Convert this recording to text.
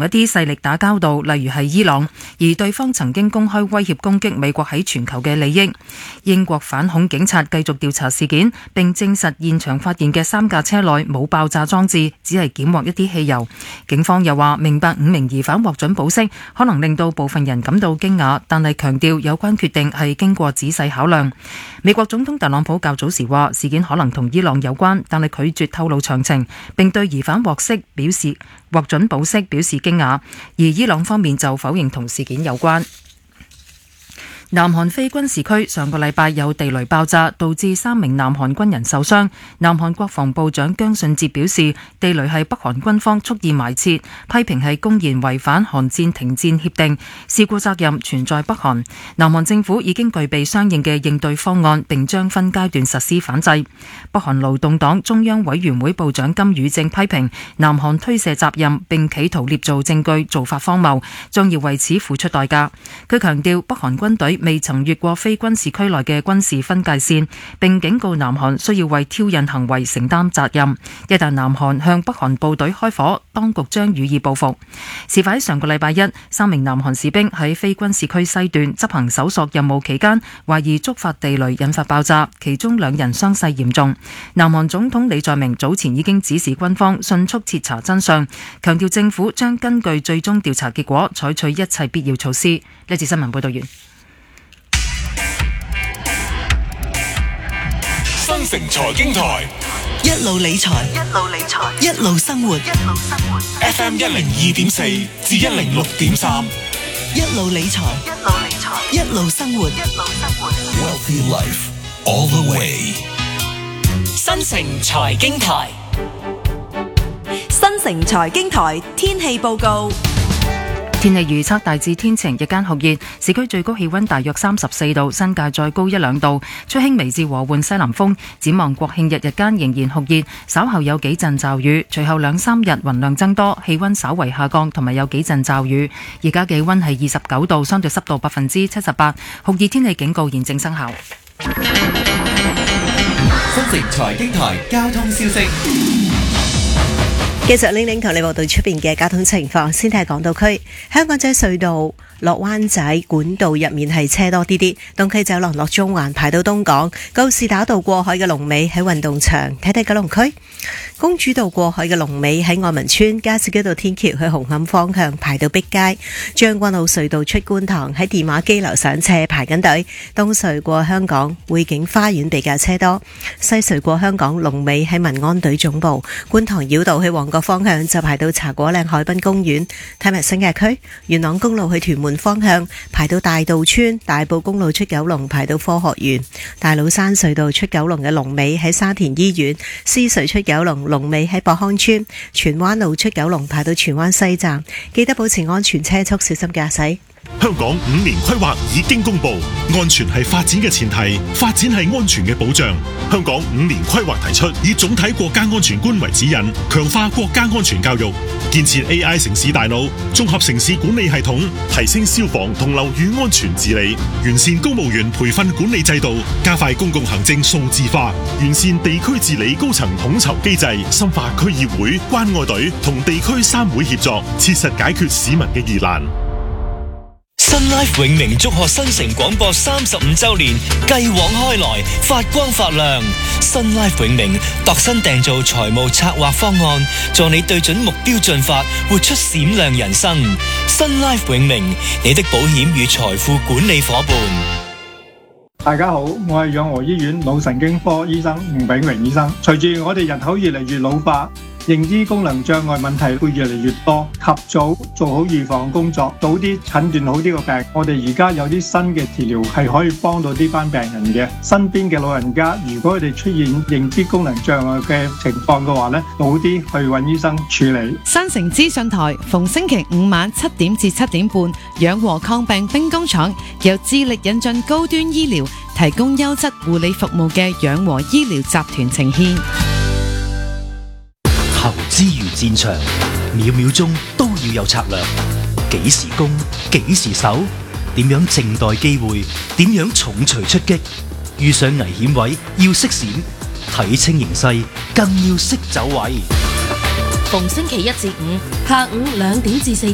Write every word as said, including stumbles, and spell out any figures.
一啲勢力打交道，例如係伊朗，而對方曾經公開威脅攻擊美國喺全球嘅利益。英國反恐警察繼續調查事件，並證實現場發現嘅三架車內冇爆炸裝置，只係檢獲一啲汽油。警方又話明白五名疑犯獲准保釋，可能令到部分人感到驚訝，但係強調有關決定係經過仔細考量。美國總統特朗普較早時話事件可能同伊朗有關，但係拒絕透露詳情，並對疑犯獲釋表示獲准保釋表示驚訝，而伊朗方面就否認同事件有關。南韓非軍事區上個禮拜有地雷爆炸，導致三名南韓軍人受傷。南韓國防部長姜信哲表示，地雷係北韓軍方蓄意埋設，批評係公然違反韓戰停戰協定，事故責任存在北韓。南韓政府已經具備相應嘅應對方案，並將分階段實施反制。北韓勞動黨中央委員會部長金宇正批評南韓推卸責任，並企圖捏造證據，做法荒謬，將要為此付出代價。佢強調北韓軍隊未曾越過非軍事區內嘅軍事分界線，並警告南韓需要為挑釁行為承擔責任。一旦南韓向北韓部隊開火，當局將予以報復。事發喺上個禮拜一，三名南韓士兵喺非軍事區西段執行搜索任務期間，懷疑觸發地雷引發爆炸，其中兩人傷勢嚴重。南韓總統李在明早前已經指示軍方迅速徹查真相，強調政府將根據最終調查結果採取一切必要措施。呢節新聞報道完。 新城財經台一路理財，一路理財，一路生活，一路生活。 F M 一零二點四至一零六點三， 一路理財，一路理財，一路生活，一路生活。 Wealthy life all the way。 新城財經台， 新城財經台天氣報告。 天氣預測大致天晴，日間酷熱，市區最高氣溫大約三十四度，新界再高一兩度，吹輕微至和緩西南風。展望國慶日日間仍然酷熱，稍後有幾陣驟雨，隨後兩三日雲量增多，氣溫稍為下降，同埋有幾陣驟雨。而家氣溫係二十九度，相對濕度百分之七十八，酷熱天氣警告現正生效。 新城財經台交通消息。 繼續拎拎同你報道出邊嘅交通情況，先睇港島區香港仔隧道落灣仔管道入面係車多啲啲，東區走廊落中環排到東港，告士打道過海嘅龍尾喺運動場，睇睇九龍區公主道過海嘅龍尾喺愛民邨，加士居道天橋去紅磡方向排到碧街，將軍澳隧道出觀塘喺電話機樓上斜排緊隊，東隧過香港匯景花園比較車多，西隧過香港龍尾喺民安隊總部，觀塘繞道去旺角方向就排到茶果嶺海濱公園，睇埋新界區元朗公路去屯門方向排到大渡村，大埔公路出九龍排到科學園，大老山隧道出九龍嘅龍尾喺沙田醫院，獅隧出九龍龍尾喺博康村，荃灣路出九龍排到荃灣西站，記得保持安全車速，小心駕駛。 香港五年規劃已經公布，安全係發展嘅前提，發展係安全嘅保障。香港五年規劃提出，以總體國家安全觀為指引，強化國家安全教育，建設 A I 城市大腦，綜合城市管理系統，提升消防同樓宇安全治理，完善公務員培訓管理制度，加快公共行政數字化，完善地區治理高層統籌機制，深化區議會、關愛隊同地區三會協作，切實解決市民嘅疑難。 Sun Life 永明祝賀新城廣播三十五周年，繼往開來，發光發亮。Sun Life 永明度身訂造財務策劃方案，助你對準目標進發，活出閃亮人生。Sun Life 永明，你的保險與財富管理夥伴。 大家好，我係養和醫院腦神經科醫生吳炳榮醫生。隨住我哋人口越嚟越老化，認知功能障礙問題會越嚟越多，及早做好預防工作，早啲診斷好呢個病。我哋而家有啲新嘅治療係可以幫到呢班病人嘅。身邊嘅老人家，如果佢哋出現認知功能障礙嘅情況嘅話咧，早啲去揾醫生處理。 新城資訊台逢星期五晚七點至七點半，養和抗病兵工廠由致力引進高端醫療，提供優質護理服務嘅養和醫療集團呈獻。 投資如戰場，秒秒鐘都要有策略。幾時攻，幾時守，點樣靜待機會，點樣重錘出擊。遇上危險位要識閃，睇清形勢更要識走位。 逢星期一至五下午兩點至四